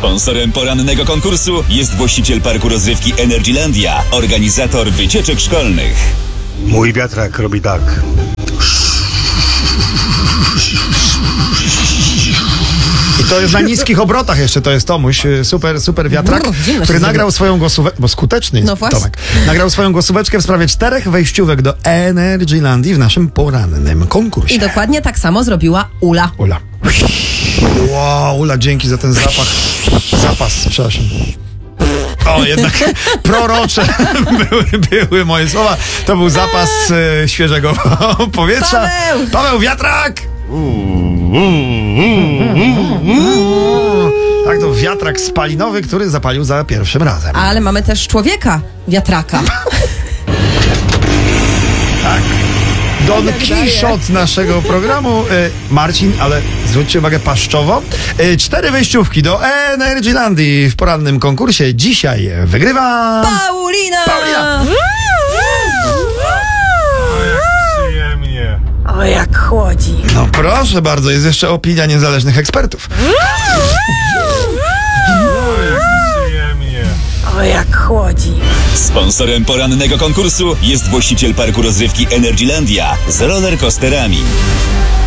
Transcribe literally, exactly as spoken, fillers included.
Sponsorem porannego konkursu jest właściciel parku rozrywki Energylandia, organizator wycieczek szkolnych. Mój wiatrak robi tak. I to jest na niskich obrotach jeszcze, to jest Tomuś, super, super wiatrak, No, który nagrał swoją głosóweczkę, bo skuteczny jest No właśnie. Tomek, nagrał swoją głosóweczkę w sprawie czterech wejściówek do Energylandii w naszym porannym konkursie. I dokładnie tak samo zrobiła Ula. Ula. Wow, Ula, dzięki za ten zapach. Zapas, przepraszam. O, jednak prorocze były, były moje słowa. To był zapas e, świeżego powietrza. Paweł! Paweł, wiatrak! Tak, to wiatrak spalinowy, który zapalił za pierwszym razem. Ale mamy też człowieka, wiatraka. Tak. Don Kiszot naszego programu. E, Marcin, ale zwróćcie uwagę paszczowo. E, cztery wejściówki do Energylandii w porannym konkursie. Dzisiaj wygrywa... Paulina! Paulina! Przyjemnie. O, jak chłodzi. No proszę bardzo, jest jeszcze opinia niezależnych ekspertów. Przyjemnie. O, jak chłodzi. Sponsorem porannego konkursu jest właściciel parku rozrywki Energylandia z rollercoasterami.